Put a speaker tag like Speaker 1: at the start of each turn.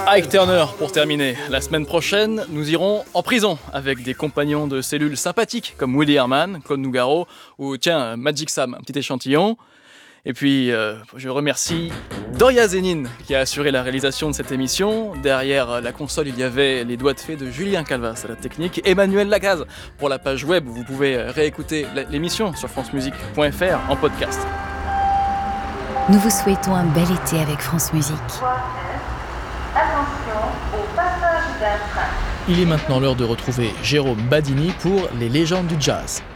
Speaker 1: Ike Turner pour terminer. La semaine prochaine, nous irons en prison avec des compagnons de cellules sympathiques comme Woody Herman, Claude Nougaro ou tiens, Magic Sam, un petit échantillon. Et puis, je remercie Doria Zénine qui a assuré la réalisation de cette émission. Derrière la console, il y avait les doigts de fée de Julien Calvas à la technique, Emmanuel Lacaze pour la page web où vous pouvez réécouter l'émission sur francemusique.fr en podcast.
Speaker 2: Nous vous souhaitons un bel été avec France Musique.
Speaker 3: Attention au passage d'un train.
Speaker 1: Il est maintenant l'heure de retrouver Jérôme Badini pour les légendes du jazz.